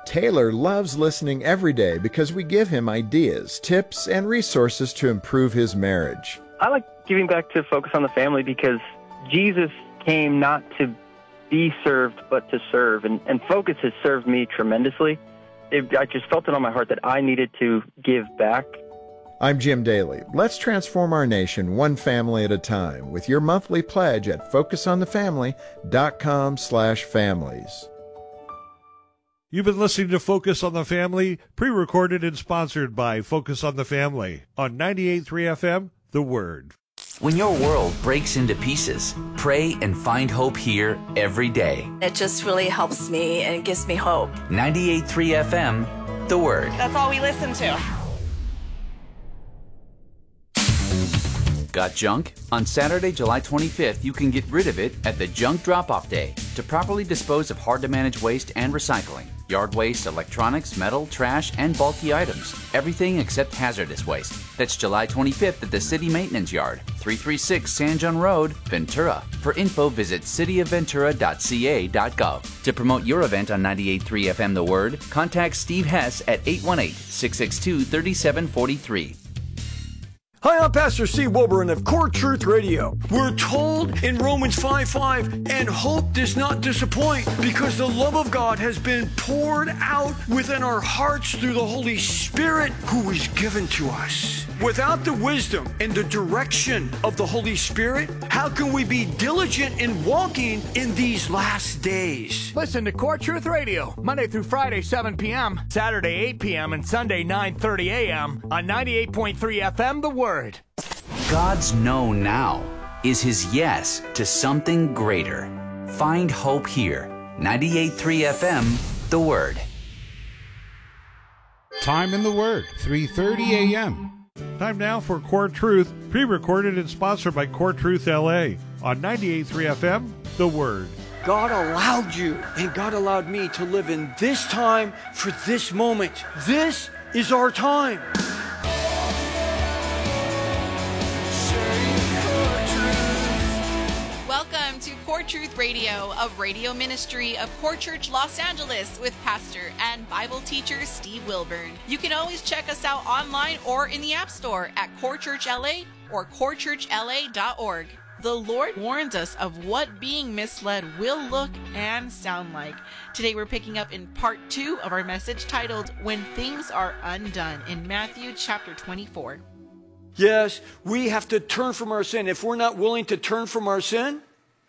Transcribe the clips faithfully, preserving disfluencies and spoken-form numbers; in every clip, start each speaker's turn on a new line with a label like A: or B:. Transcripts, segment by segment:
A: Taylor loves listening every day because we give him ideas, tips, and resources to improve his marriage.
B: I like giving back to Focus on the Family because Jesus came not to be served, but to serve. And, and Focus has served me tremendously. It, I just felt it on my heart that I needed to give back.
A: I'm Jim Daly. Let's transform our nation one family at a time with your monthly pledge at focus on the family dot com slash families.
C: You've been listening to Focus on the Family, pre-recorded and sponsored by Focus on the Family on ninety-eight point three F M, The Word.
D: When your world breaks into pieces, pray and find hope here every day.
E: It just really helps me and gives me hope.
D: ninety-eight point three F M, The Word.
F: That's all we listen to.
D: Got junk? On Saturday, July twenty-fifth, you can get rid of it at the Junk Drop-Off Day to properly dispose of hard-to-manage waste and recycling. Yard waste, electronics, metal, trash, and bulky items. Everything except hazardous waste. That's July twenty-fifth at the City Maintenance Yard, three thirty-six San John Road, Ventura. For info, visit city of ventura dot c a dot gov. To promote your event on ninety-eight point three F M The Word, contact Steve Hess at eight one eight, six six two, three seven four three.
G: Hi, I'm Pastor Steve Wilburn of Core Truth Radio. We're told in Romans five five, and hope does not disappoint because the love of God has been poured out within our hearts through the Holy Spirit who is given to us. Without the wisdom and the direction of the Holy Spirit, how can we be diligent in walking in these last days?
H: Listen to Core Truth Radio, Monday through Friday, seven p.m., Saturday, eight p.m., and Sunday, nine thirty a.m. on ninety-eight point three F M The Word.
D: God's no now is his yes to something greater. Find hope here. ninety-eight point three F M, The Word.
I: Time in the Word, three thirty a.m.
C: Time now for Core Truth, pre-recorded and sponsored by Core Truth L A on ninety-eight point three F M, The Word.
G: God allowed you and God allowed me to live in this time for this moment. This is our time.
F: Welcome to Core Truth Radio, a radio ministry of Core Church Los Angeles with pastor and Bible teacher Steve Wilburn. You can always check us out online or in the App Store at Core Church L A or core church l a dot org. The Lord warns us of what being misled will look and sound like. Today we're picking up in part two of our message titled, When Things Are Undone, in Matthew chapter twenty-four.
G: Yes, we have to turn from our sin. If we're not willing to turn from our sin,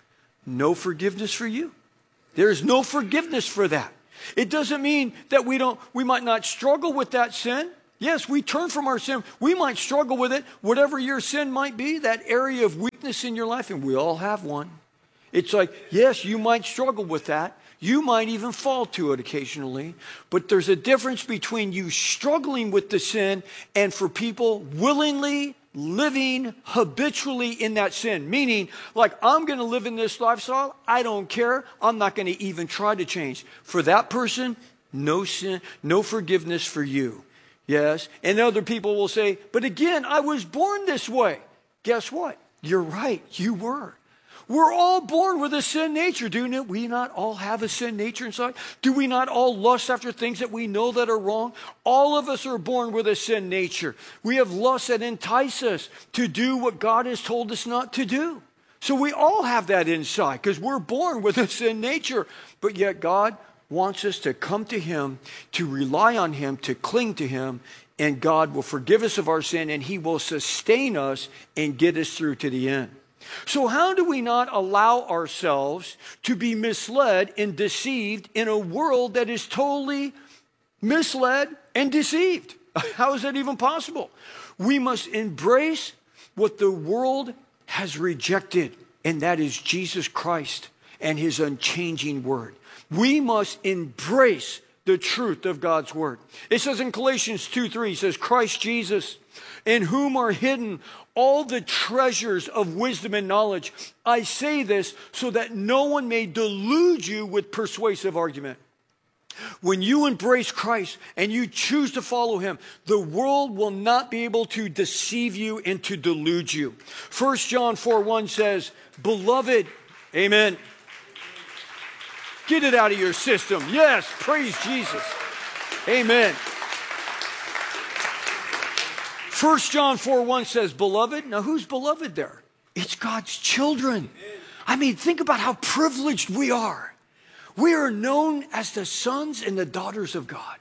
G: no forgiveness for you. There's no forgiveness for that. It doesn't mean that we don't, we might not struggle with that sin. Yes, we turn from our sin. We might struggle with it, whatever your sin might be, that area of weakness in your life, and we all have one. It's like, yes, you might struggle with that. You might even fall to it occasionally. But there's a difference between you struggling with the sin and for people willingly living habitually in that sin. Meaning, like, I'm going to live in this lifestyle. I don't care. I'm not going to even try to change. For that person, no sin, no forgiveness for you. Yes. And other people will say, but again, I was born this way. Guess what? You're right. You were. We're all born with a sin nature. Do we not all have a sin nature inside? Do we not all lust after things that we know that are wrong? All of us are born with a sin nature. We have lusts that entice us to do what God has told us not to do. So we all have that inside because we're born with a sin nature. But yet God wants us to come to Him, to rely on Him, to cling to Him, and God will forgive us of our sin and He will sustain us and get us through to the end. So how do we not allow ourselves to be misled and deceived in a world that is totally misled and deceived? How is that even possible? We must embrace what the world has rejected, and that is Jesus Christ and His unchanging word. We must embrace the truth of God's word. It says in Galatians two three, it says, Christ Jesus, in whom are hidden all the treasures of wisdom and knowledge. I say this so that no one may delude you with persuasive argument. When you embrace Christ and you choose to follow Him, the world will not be able to deceive you and to delude you. First John four one says, Beloved, amen. Get it out of your system. Yes, praise Jesus. Amen. First John four one says, beloved. Now, who's beloved there? It's God's children. I mean, think about how privileged we are. We are known as the sons and the daughters of God.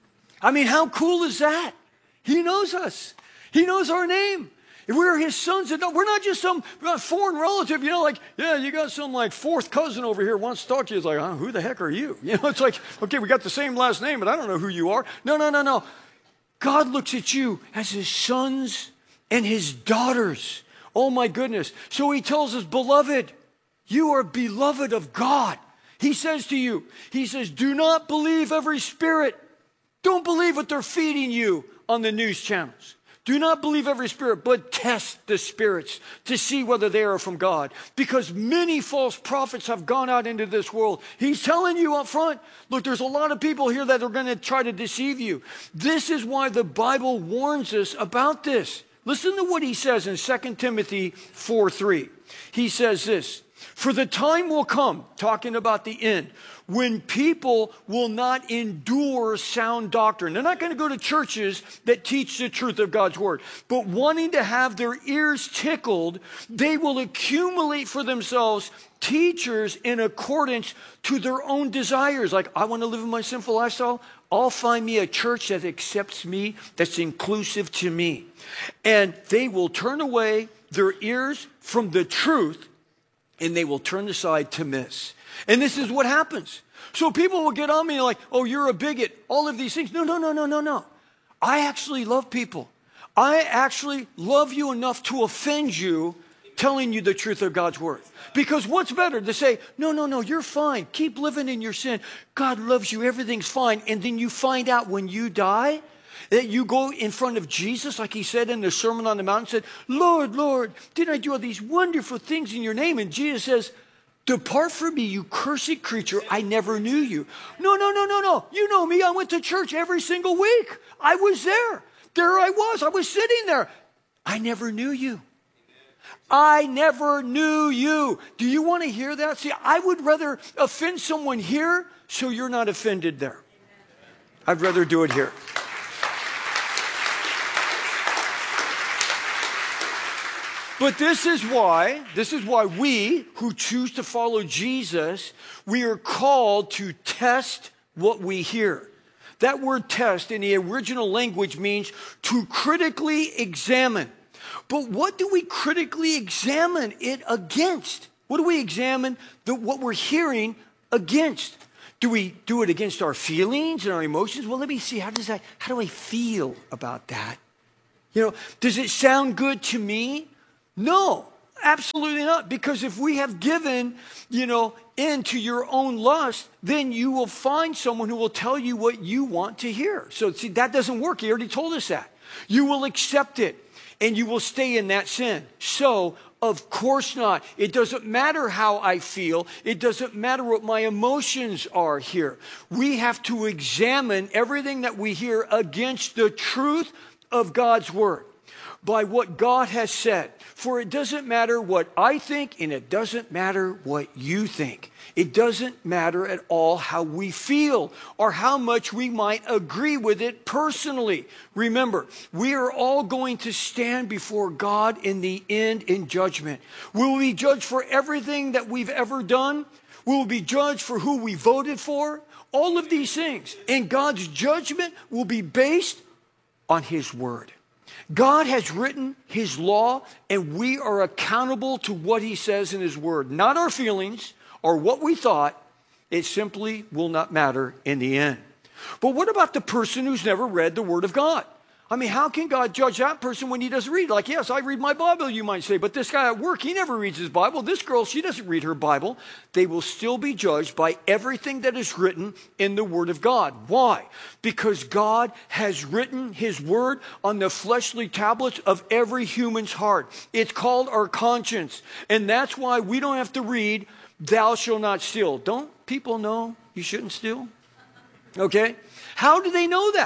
G: I mean, how cool is that? He knows us. He knows our name. If we're his sons, and we're not just some foreign relative, you know, like, yeah, you got some like fourth cousin over here wants to talk to you. It's like, huh, who the heck are you? You know, it's like, okay, we got the same last name, but I don't know who you are. No, no, no, no. God looks at you as his sons and his daughters. Oh my goodness. So he tells us, beloved, you are beloved of God. He says to you, he says, do not believe every spirit. Don't believe what they're feeding you on the news channels. Do not believe every spirit, but test the spirits to see whether they are from God. Because many false prophets have gone out into this world. He's telling you up front, look, there's a lot of people here that are going to try to deceive you. This is why the Bible warns us about this. Listen to what he says in Second Timothy four three. He says this, for the time will come, talking about the end, when people will not endure sound doctrine. They're not going to go to churches that teach the truth of God's word. But wanting to have their ears tickled, they will accumulate for themselves teachers in accordance to their own desires. Like, I want to live in my sinful lifestyle. I'll find me a church that accepts me, that's inclusive to me. And they will turn away their ears from the truth, and they will turn aside to miss. And this is what happens. So people will get on me like, oh, you're a bigot, all of these things. No, no, no, no, no, no. I actually love people. I actually love you enough to offend you telling you the truth of God's word. Because what's better to say, no, no, no, you're fine. Keep living in your sin. God loves you. Everything's fine. And then you find out when you die that you go in front of Jesus, like he said in the Sermon on the Mount, and said, Lord, Lord, didn't I do all these wonderful things in your name? And Jesus says, depart from me, you cursed creature. I never knew you. No, no, no, no, no. You know me. I went to church every single week. I was there. There I was. I was sitting there. I never knew you. I never knew you. Do you want to hear that? See, I would rather offend someone here so you're not offended there. I'd rather do it here. But this is why, this is why we who choose to follow Jesus, we are called to test what we hear. That word test in the original language means to critically examine. But what do we critically examine it against? What do we examine the, what we're hearing against? Do we do it against our feelings and our emotions? Well, let me see, how does that, how do I feel about that? You know, does it sound good to me? No, absolutely not. Because if we have given, you know, into your own lust, then you will find someone who will tell you what you want to hear. So see, that doesn't work. He already told us that. You will accept it and you will stay in that sin. So, of course not. It doesn't matter how I feel. It doesn't matter what my emotions are here. We have to examine everything that we hear against the truth of God's word, by what God has said. For it doesn't matter what I think, and it doesn't matter what you think. It doesn't matter at all how we feel or how much we might agree with it personally. Remember, we are all going to stand before God in the end in judgment. Will we be judged for everything that we've ever done? Will we be judged for who we voted for? All of these things. And God's judgment will be based on his word. God has written his law, and we are accountable to what he says in his word. Not our feelings or what we thought. It simply will not matter in the end. But what about the person who's never read the word of God? I mean, how can God judge that person when he doesn't read? Like, yes, I read my Bible, you might say, but this guy at work, he never reads his Bible. This girl, she doesn't read her Bible. They will still be judged by everything that is written in the Word of God. Why? Because God has written his Word on the fleshly tablets of every human's heart. It's called our conscience. And that's why we don't have to read, thou shalt not steal. Don't people know you shouldn't steal? Okay? How do they know that?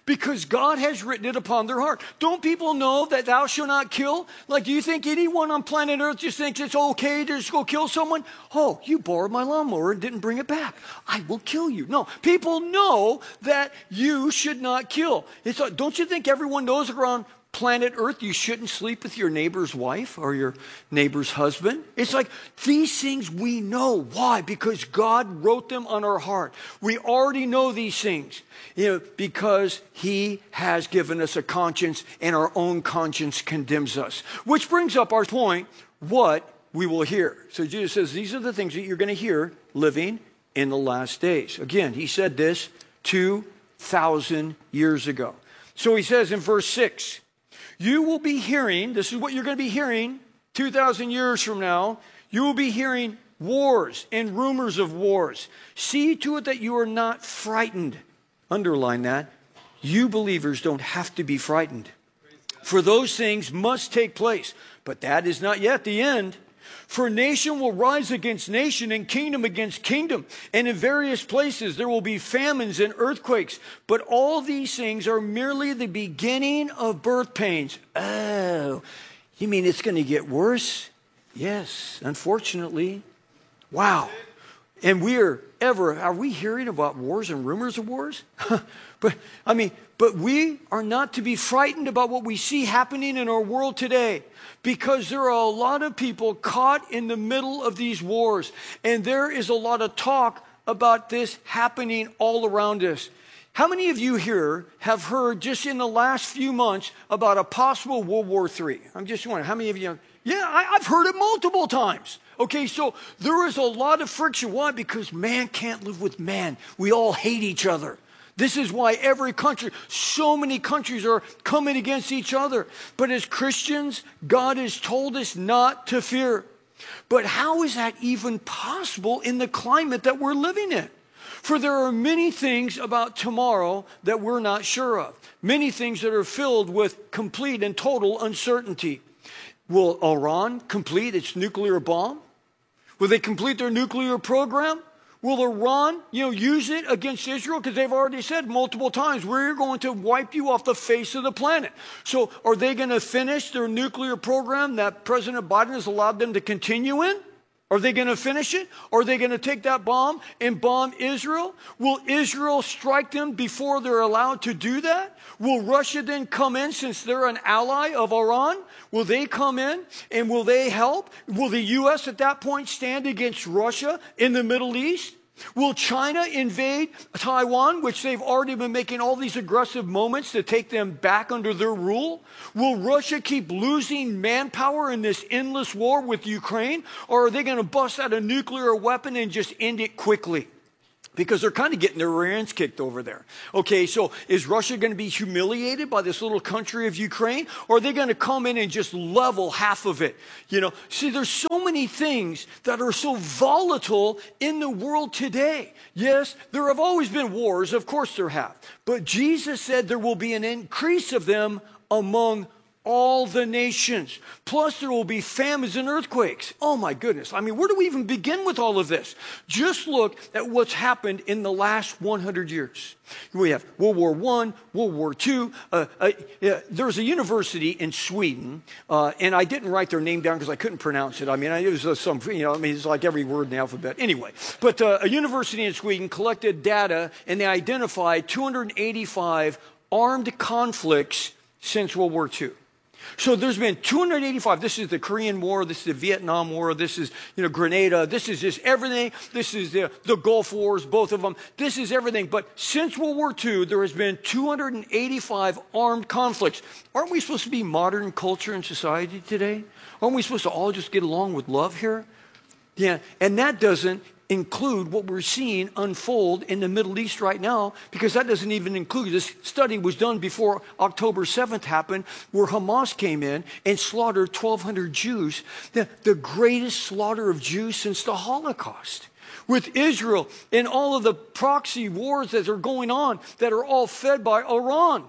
G: because God has written it upon their heart. Don't people know that thou shalt not kill? Like, do you think anyone on planet Earth just thinks it's okay to just go kill someone? Oh, you borrowed my lawnmower and didn't bring it back. I will kill you. No, people know that you should not kill. It's like, don't you think everyone knows around planet Earth you shouldn't sleep with your neighbor's wife or your neighbor's husband? It's like these things we know. Why? Because God wrote them on our heart. We already know these things, you know, because he has given us a conscience, and our own conscience condemns us. Which brings up our point, what we will hear. So Jesus says these are the things that you're going to hear living in the last days. Again, he said this two thousand years ago. So he says in verse six, you will be hearing, this is what you're going to be hearing two thousand years from now, you will be hearing wars and rumors of wars. See to it that you are not frightened. Underline that. You believers don't have to be frightened. For those things must take place, but that is not yet the end. For nation will rise against nation and kingdom against kingdom. And in various places there will be famines and earthquakes. But all these things are merely the beginning of birth pains. Oh, you mean it's going to get worse? Yes, unfortunately. Wow. And we are ever, are we hearing about wars and rumors of wars? But, I mean, but we are not to be frightened about what we see happening in our world today, because there are a lot of people caught in the middle of these wars. And there is a lot of talk about this happening all around us. How many of you here have heard just in the last few months about a possible World War Three? I'm just wondering, how many of you? Yeah, I, I've heard it multiple times. Okay, so there is a lot of friction. Why? Because man can't live with man. We all hate each other. This is why every country, so many countries are coming against each other. But as Christians, God has told us not to fear. But how is that even possible in the climate that we're living in? For there are many things about tomorrow that we're not sure of. Many things that are filled with complete and total uncertainty. Will Iran complete its nuclear bomb? Will they complete their nuclear program? Will Iran, you know, use it against Israel? Because they've already said multiple times, we're going to wipe you off the face of the planet. So are they going to finish their nuclear program that President Biden has allowed them to continue in? Are they going to finish it? Are they going to take that bomb and bomb Israel? Will Israel strike them before they're allowed to do that? Will Russia then come in, since they're an ally of Iran? Will they come in and will they help? Will the U S at that point stand against Russia in the Middle East? Will China invade Taiwan, which they've already been making all these aggressive moments to take them back under their rule? Will Russia keep losing manpower in this endless war with Ukraine? Or are they going to bust out a nuclear weapon and just end it quickly? Because they're kind of getting their rear ends kicked over there. Okay, so is Russia going to be humiliated by this little country of Ukraine? Or are they going to come in and just level half of it? You know, see, there's so many things that are so volatile in the world today. Yes, there have always been wars. Of course there have. But Jesus said there will be an increase of them among all the nations. Plus there will be famines and earthquakes. Oh my goodness. I mean, where do we even begin with all of this? Just look at what's happened in the last one hundred years. We have World War One, World War Two. Uh, uh, yeah, there's a university in Sweden, uh, and I didn't write their name down because I couldn't pronounce it. I mean, it was uh, some, you know, I mean, it's like every word in the alphabet. Anyway, but uh, a university in Sweden collected data, and they identified two hundred eighty-five armed conflicts since World War Two. So there's been two hundred eighty-five. This is the Korean War. This is the Vietnam War. This is, you know, Grenada. This is just everything. This is the, the Gulf Wars, both of them. This is everything. But since World War Two, there has been two hundred eighty-five armed conflicts. Aren't we supposed to be modern culture and society today? Aren't we supposed to all just get along with love here? Yeah, and that doesn't include what we're seeing unfold in the Middle East right now, because that doesn't even include, this study was done before October seventh happened, where Hamas came in and slaughtered twelve hundred Jews, the, the greatest slaughter of Jews since the Holocaust. With Israel and all of the proxy wars that are going on that are all fed by Iran.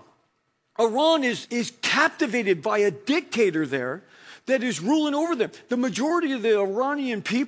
G: Iran is, is captivated by a dictator there that is ruling over them. The majority of the Iranian people,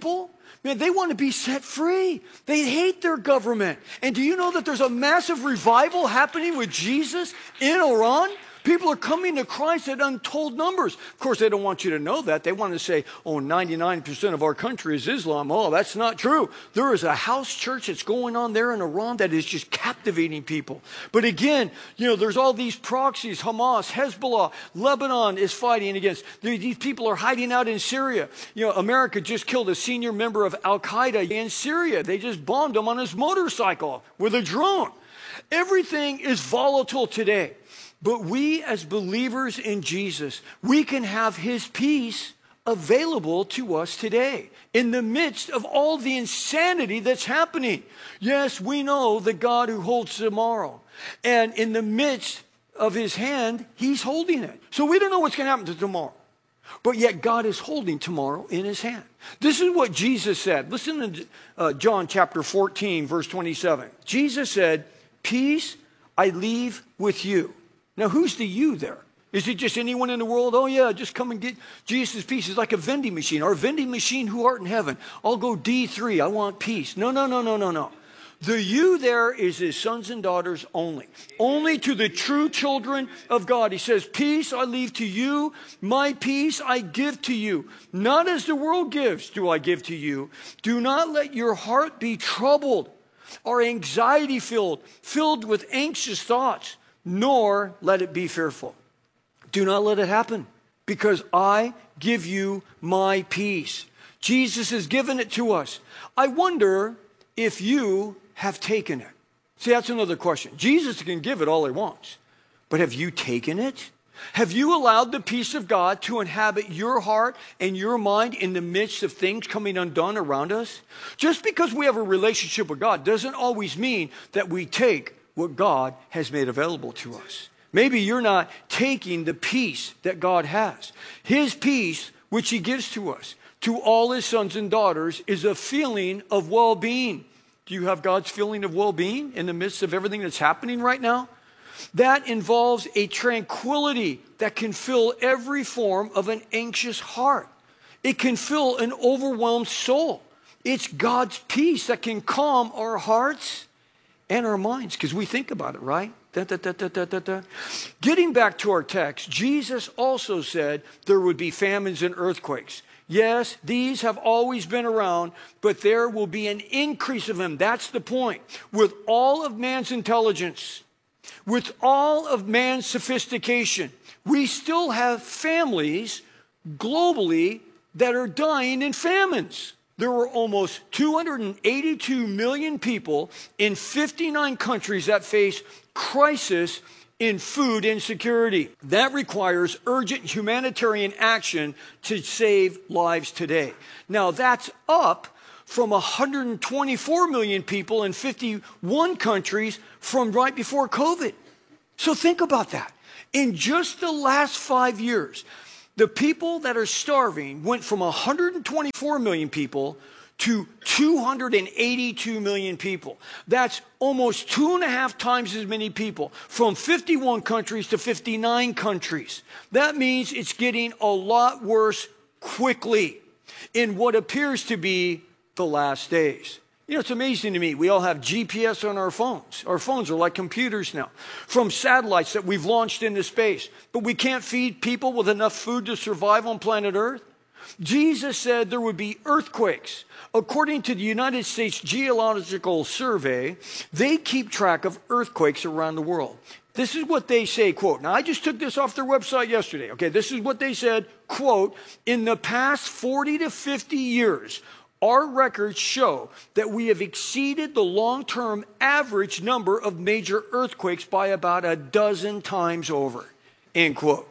G: Man, they want to be set free. They hate their government. And do you know that there's a massive revival happening with Jesus in Iran? People are coming to Christ at untold numbers. Of course, they don't want you to know that. They want to say, oh, ninety-nine percent of our country is Islam. Oh, that's not true. There is a house church that's going on there in Iran that is just captivating people. But again, you know, there's all these proxies, Hamas, Hezbollah, Lebanon is fighting against. These people are hiding out in Syria. You know, America just killed a senior member of Al-Qaeda in Syria. They just bombed him on his motorcycle with a drone. Everything is volatile today. But we as believers in Jesus, we can have his peace available to us today in the midst of all the insanity that's happening. Yes, we know the God who holds tomorrow. And in the midst of his hand, he's holding it. So we don't know what's going to happen to tomorrow. But yet God is holding tomorrow in his hand. This is what Jesus said. Listen to uh, John chapter fourteen, verse twenty-seven. Jesus said, peace I leave with you. Now, who's the you there? Is it just anyone in the world? Oh, yeah, just come and get Jesus' peace. It's like a vending machine. Our vending machine, who art in heaven? I'll go D three. I want peace. No, no, no, no, no, no. The you there is his sons and daughters only. Only to the true children of God. He says, peace I leave to you. My peace I give to you. Not as the world gives do I give to you. Do not let your heart be troubled or anxiety filled, filled with anxious thoughts. Nor let it be fearful. Do not let it happen, because I give you my peace. Jesus has given it to us. I wonder if you have taken it. See, that's another question. Jesus can give it all he wants, but have you taken it? Have you allowed the peace of God to inhabit your heart and your mind in the midst of things coming undone around us? Just because we have a relationship with God doesn't always mean that we take what God has made available to us. Maybe you're not taking the peace that God has. His peace, which he gives to us, to all his sons and daughters, is a feeling of well-being. Do you have God's feeling of well-being in the midst of everything that's happening right now? That involves a tranquility that can fill every form of an anxious heart. It can fill an overwhelmed soul. It's God's peace that can calm our hearts and our minds, because we think about it, right? Da, da, da, da, da, da, da. Getting back to our text, Jesus also said there would be famines and earthquakes. Yes, these have always been around, but there will be an increase of them. That's the point. With all of man's intelligence, with all of man's sophistication, we still have families globally that are dying in famines. There were almost two hundred eighty-two million people in fifty-nine countries that face crisis in food insecurity. That requires urgent humanitarian action to save lives today. Now, that's up from one hundred twenty-four million people in fifty-one countries from right before COVID. So think about that. In just the last five years, the people that are starving went from one hundred twenty-four million people to two hundred eighty-two million people. That's almost two and a half times as many people from fifty-one countries to fifty-nine countries. That means it's getting a lot worse quickly in what appears to be the last days. You know, it's amazing to me. We all have G P S on our phones. Our phones are like computers now, from satellites that we've launched into space. But we can't feed people with enough food to survive on planet Earth. Jesus said there would be earthquakes. According to the United States Geological Survey, they keep track of earthquakes around the world. This is what they say, quote. Now, I just took this off their website yesterday. Okay, this is what they said, quote, in the past forty to fifty years, our records show that we have exceeded the long-term average number of major earthquakes by about a dozen times over, end quote.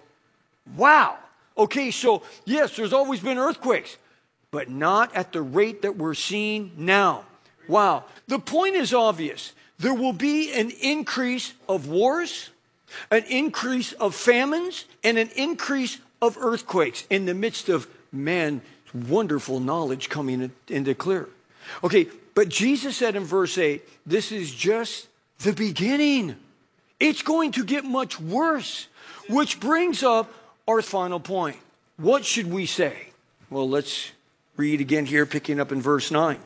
G: Wow. Okay, so yes, there's always been earthquakes, but not at the rate that we're seeing now. Wow. The point is obvious. There will be an increase of wars, an increase of famines, and an increase of earthquakes in the midst of man's wonderful knowledge coming into clear. Okay, but Jesus said in verse eight, this is just the beginning. It's going to get much worse, which brings up our final point. What should we say? Well, let's Read again here, picking up in verse nine.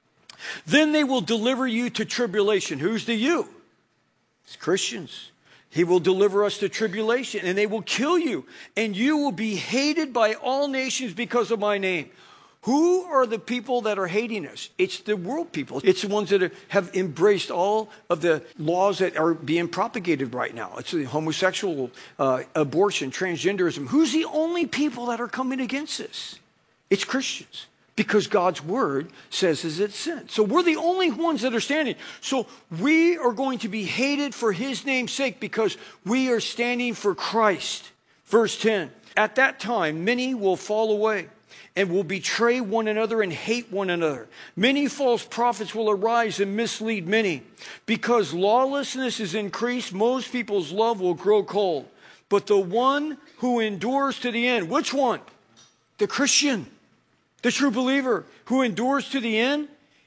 G: Then they will deliver you to tribulation. Who's the you? It's Christians. He will deliver us to tribulation, and they will kill you, and you will be hated by all nations because of my name. Who are the people that are hating us? It's the world people. It's the ones that are, have embraced all of the laws that are being propagated right now. It's the homosexual, uh, abortion, transgenderism. Who's the only people that are coming against this? It's Christians. Because God's word says as it's sent. So we're the only ones that are standing. So we are going to be hated for his name's sake because we are standing for Christ. Verse ten, at that time many will fall away and will betray one another and hate one another. Many false prophets will arise and mislead many. Because lawlessness is increased, most people's love will grow cold. But the one who endures to the end, which one? The Christian. The true believer who endures to the end,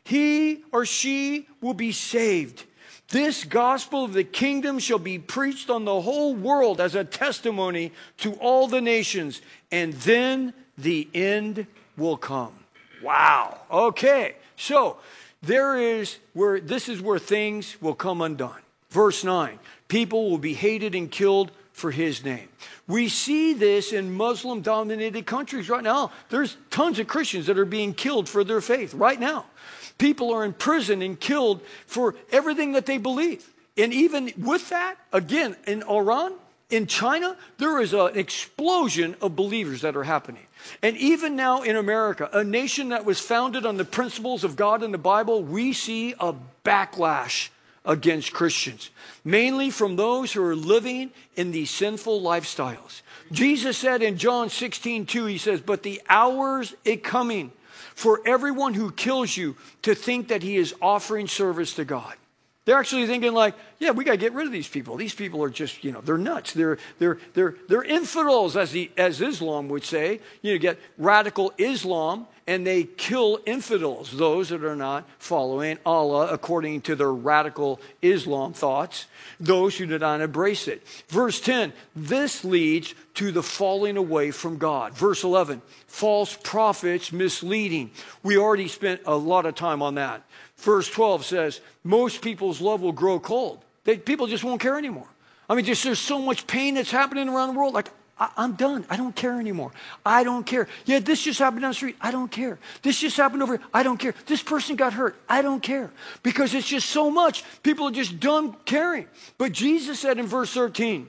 G: he or she will be saved. This gospel of the kingdom shall be preached on the whole world as a testimony to all the nations, and then the end will come. Wow. Okay. So there is where this is where things will come undone. Verse nine. People will be hated and killed for his name. We see this in Muslim-dominated countries right now. There's tons of Christians that are being killed for their faith right now. People are in prison and killed for everything that they believe. And even with that, again, in Iran, in China, there is an explosion of believers that are happening. And even now in America, a nation that was founded on the principles of God and the Bible, we see a backlash against Christians, mainly from those who are living in these sinful lifestyles. Jesus said in John sixteen two, he says, but the hour's it coming for everyone who kills you to think that he is offering service to God. They're actually thinking like, yeah, we got to get rid of these people. These people are just, you know, they're nuts. They're they're they're they're infidels, as the as Islam would say. You know, get radical Islam, and they kill infidels, those that are not following Allah according to their radical Islam thoughts, those who do not embrace it. Verse ten, this leads to the falling away from God. Verse eleven, false prophets misleading. We already spent a lot of time on that. Verse twelve says, most people's love will grow cold. They, people just won't care anymore. I mean, just there's so much pain that's happening around the world. Like, I, I'm done. I don't care anymore. I don't care. Yeah, this just happened down the street. I don't care. This just happened over here. I don't care. This person got hurt. I don't care. Because it's just so much. People are just done caring. But Jesus said in verse thirteen,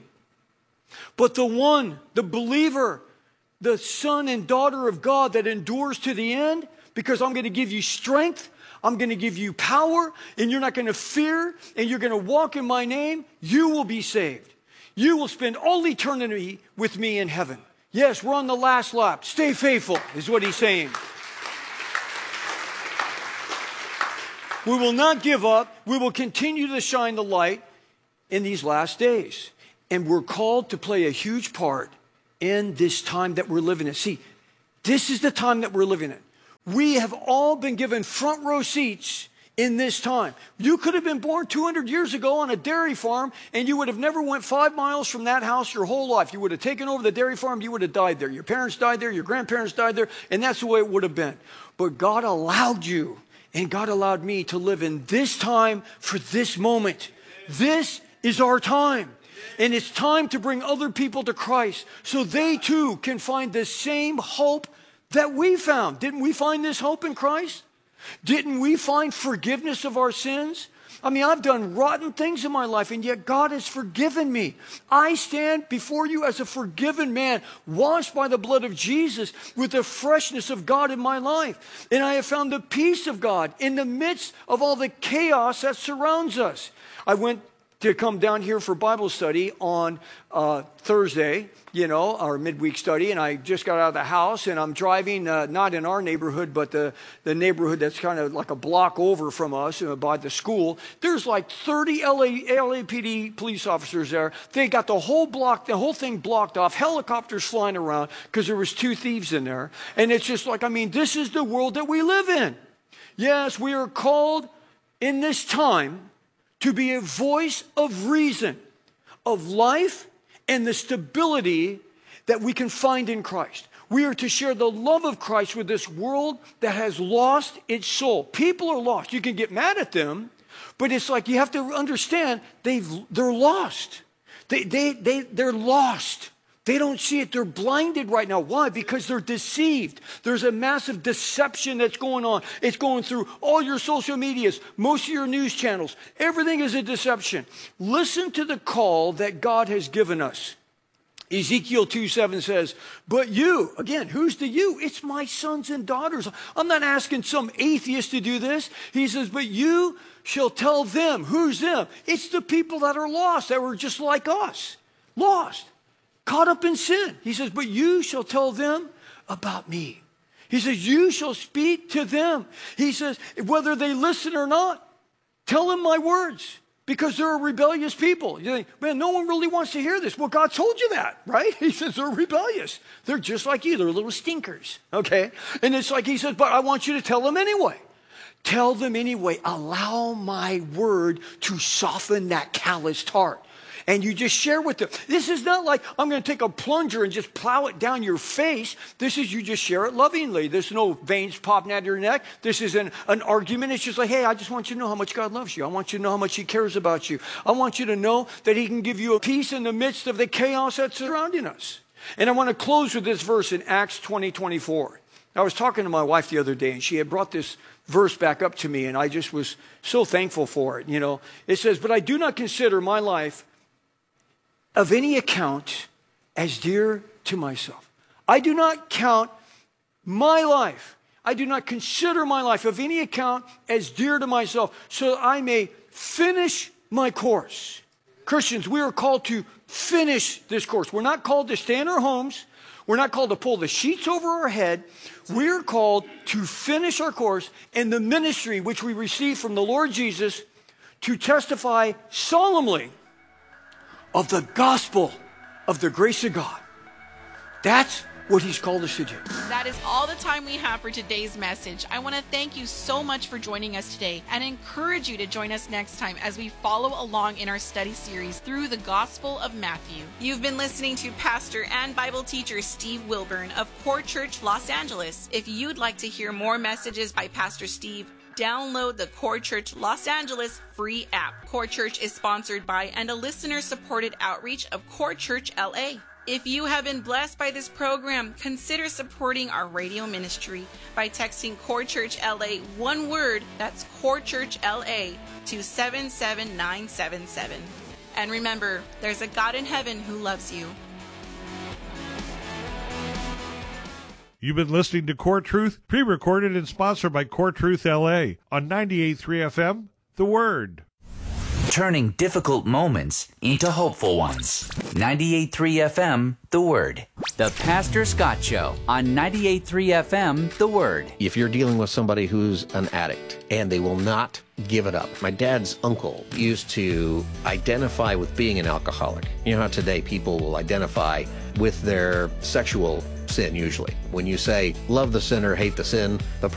G: but the one, the believer, the son and daughter of God that endures to the end, because I'm going to give you strength, I'm going to give you power, and you're not going to fear, and you're going to walk in my name, you will be saved. You will spend all eternity with me in heaven. Yes, we're on the last lap. Stay faithful, is what he's saying. We will not give up. We will continue to shine the light in these last days. And we're called to play a huge part in this time that we're living in. See, this is the time that we're living in. We have all been given front row seats in this time. You could have been born two hundred years ago on a dairy farm, and you would have never went five miles from that house your whole life. You would have taken over the dairy farm. You would have died there. Your parents died there. Your grandparents died there. And that's the way it would have been. But God allowed you, and God allowed me to live in this time for this moment. This is our time. And it's time to bring other people to Christ so they too can find the same hope that we found. Didn't we find this hope in Christ? Didn't we find forgiveness of our sins? I mean, I've done rotten things in my life, and yet God has forgiven me. I stand before you as a forgiven man, washed by the blood of Jesus with the freshness of God in my life. And I have found the peace of God in the midst of all the chaos that surrounds us. I went to come down here for Bible study on uh, Thursday, you know, our midweek study, and I just got out of the house, and I'm driving, uh, not in our neighborhood, but the, the neighborhood that's kind of like a block over from us, uh, by the school. There's like thirty L A P D police officers there. They got the whole block, the whole thing blocked off, helicopters flying around because there was two thieves in there. And it's just like, I mean, this is the world that we live in. Yes, we are called in this time to be a voice of reason, of life, and the stability that we can find in Christ. We are to share the love of Christ with this world that has lost its soul. People are lost. You can get mad at them, but it's like you have to understand they've, they're lost. They, they, they, they're lost. They don't see it. They're blinded right now. Why? Because they're deceived. There's a massive deception that's going on. It's going through all your social medias, most of your news channels. Everything is a deception. Listen to the call that God has given us. Ezekiel two seven says, but you, again, who's the you? It's my sons and daughters. I'm not asking some atheist to do this. He says, but you shall tell them. Who's them? It's the people that are lost, that were just like us. Lost. Caught up in sin. He says, but you shall tell them about me. He says, you shall speak to them. He says, whether they listen or not, tell them my words, because they're a rebellious people. You think, man, no one really wants to hear this. Well, God told you that, right? He says they're rebellious. They're just like you. They're little stinkers, okay? And it's like he says, but I want you to tell them anyway. Tell them anyway. Allow my word to soften that calloused heart. And you just share with them. This is not like I'm going to take a plunger and just plow it down your face. This is you just share it lovingly. There's no veins popping out of your neck. This is an, an argument. It's just like, hey, I just want you to know how much God loves you. I want you to know how much he cares about you. I want you to know that he can give you a peace in the midst of the chaos that's surrounding us. And I want to close with this verse in Acts twenty twenty-four. I was talking to my wife the other day, and she had brought this verse back up to me, and I just was so thankful for it. You know, it says, but I do not consider my life of any account as dear to myself. I do not count my life. I do not consider my life of any account as dear to myself, so that I may finish my course. Christians, we are called to finish this course. We're not called to stay in our homes. We're not called to pull the sheets over our head. We're called to finish our course in the ministry which we receive from the Lord Jesus, to testify solemnly of the gospel of the grace of God. That's what he's called us to do.
F: That is all the time we have for today's message. I want to thank you so much for joining us today and encourage you to join us next time as we follow along in our study series through the Gospel of Matthew. You've been listening to Pastor and Bible teacher Steve Wilburn of Core Church Los Angeles. If you'd like to hear more messages by Pastor Steve, download the Core Church Los Angeles free app. Core Church is sponsored by and a listener-supported outreach of Core Church L A. If you have been blessed by this program, consider supporting our radio ministry by texting Core Church L A, one word, that's Core Church L A, to seven seven nine seven seven. And remember, there's a God in heaven who loves you.
C: You've been listening to Core Truth, pre-recorded and sponsored by Core Truth L A on ninety-eight point three F M, The Word.
D: Turning difficult moments into hopeful ones. ninety-eight point three F M, The Word. The Pastor Scott Show on ninety-eight point three F M, The Word.
J: If you're dealing with somebody who's an addict and they will not give it up. My dad's uncle used to identify with being an alcoholic. You know how today people will identify with their sexual sin usually. When you say, love the sinner, hate the sin, the